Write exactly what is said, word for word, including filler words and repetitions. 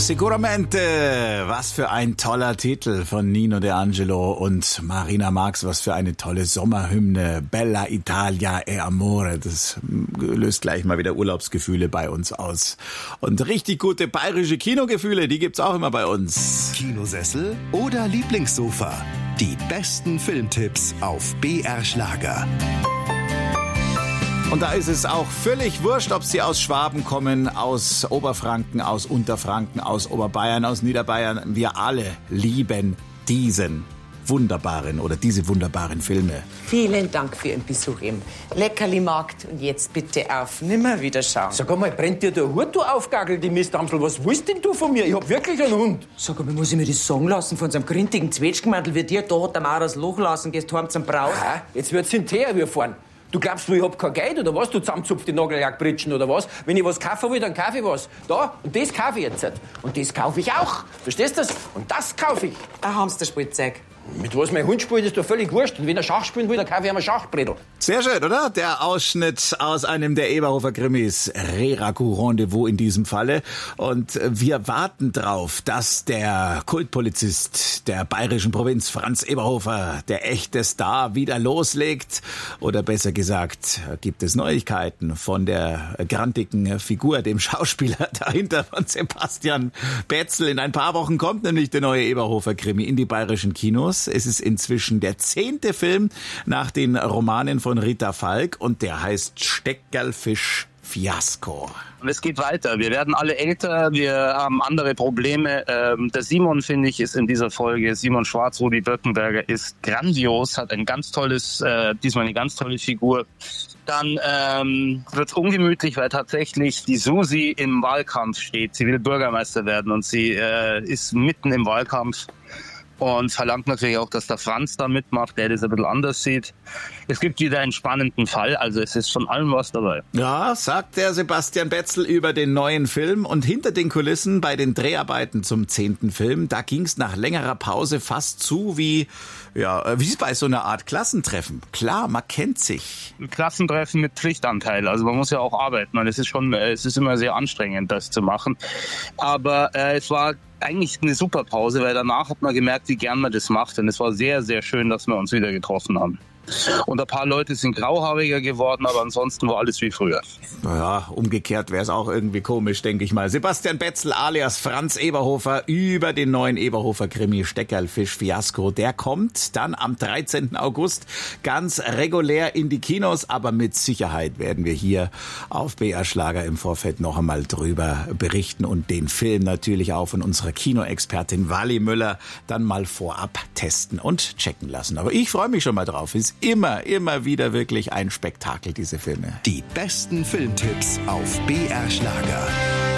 Sicuramente, was für ein toller Titel von Nino De Angelo und Marina Marx, was für eine tolle Sommerhymne, Bella Italia e Amore, das löst gleich mal wieder Urlaubsgefühle bei uns aus. Und richtig gute bayerische Kinogefühle, die gibt's auch immer bei uns. Kinosessel oder Lieblingssofa, die besten Filmtipps auf B R Schlager. Und da ist es auch völlig wurscht, ob Sie aus Schwaben kommen, aus Oberfranken, aus Unterfranken, aus Oberbayern, aus Niederbayern. Wir alle lieben diesen wunderbaren oder diese wunderbaren Filme. Vielen Dank für Ihren Besuch im Leckerli-Markt. Und jetzt bitte auf Nimmerwiederschauen. Sag einmal, brennt dir der Hut, du Aufgagel, die Mistamsel? Was willst denn du von mir? Ich hab wirklich einen Hund. Sag einmal, muss ich mir das sagen lassen von so einem grintigen Zwetschgenmantel wie dir? Da hat der Mauer das Loch lassen, gehst heim zum Braus. Aha, jetzt wird's in Teer fahren. Du glaubst, ich hab kein Geld, oder was? Du zusammenzupft die Nagellackbritschen, oder was? Wenn ich was kaufen will, dann kaufe ich was. Da, und das kaufe ich jetzt. Und das kaufe ich auch. Verstehst du das? Und das kaufe ich. Ein Hamsterspielzeug. Mit was mein Hund spielt, ist doch völlig wurscht. Und wenn er Schach spielen will, dann kaufe ich ihm ein Schachbrettel. Sehr schön, oder? Der Ausschnitt aus einem der Eberhofer Krimis, Reraku Rendezvous in diesem Falle. Und wir warten drauf, dass der Kultpolizist der bayerischen Provinz, Franz Eberhofer, der echte Star, wieder loslegt. Oder besser gesagt, gibt es Neuigkeiten von der grantigen Figur, dem Schauspieler dahinter von Sebastian Betzel. In ein paar Wochen kommt nämlich der neue Eberhofer Krimi in die bayerischen Kinos. Es ist inzwischen der zehnte Film nach den Romanen von Rita Falk und der heißt Steckerlfisch Fiasko. Und es geht weiter. Wir werden alle älter, wir haben andere Probleme. Ähm, der Simon, finde ich, ist in dieser Folge, Simon Schwarz, Rudi Birkenberger, ist grandios, hat ein ganz tolles, äh, diesmal eine ganz tolle Figur. Dann ähm, wird es ungemütlich, weil tatsächlich die Susi im Wahlkampf steht. Sie will Bürgermeister werden und sie äh, ist mitten im Wahlkampf. Und verlangt natürlich auch, dass der Franz da mitmacht, der das ein bisschen anders sieht. Es gibt wieder einen spannenden Fall, also es ist von allem was dabei. Ja, sagt der Sebastian Betzel über den neuen Film. Und hinter den Kulissen bei den Dreharbeiten zum zehnten Film, da ging's nach längerer Pause fast zu wie, ja, wie bei so einer Art Klassentreffen. Klar, man kennt sich. Ein Klassentreffen mit Pflichtanteil, also man muss ja auch arbeiten. Und es ist schon, es ist immer sehr anstrengend, das zu machen. Aber äh, es war eigentlich eine super Pause, weil danach hat man gemerkt, wie gern man das macht. Und es war sehr, sehr schön, dass wir uns wieder getroffen haben. Und ein paar Leute sind grauhaariger geworden, aber ansonsten war alles wie früher. Naja, umgekehrt wäre es auch irgendwie komisch, denke ich mal. Sebastian Betzel alias Franz Eberhofer über den neuen Eberhofer-Krimi Steckerlfisch Fiasko. Der kommt dann am dreizehnten August ganz regulär in die Kinos, aber mit Sicherheit werden wir hier auf B R Schlager im Vorfeld noch einmal drüber berichten und den Film natürlich auch von unserer Kinoexpertin Wally Müller dann mal vorab testen und checken lassen. Aber ich freue mich schon mal drauf. Ist immer, immer wieder wirklich ein Spektakel, diese Filme. Die besten Filmtipps auf B R Schlager.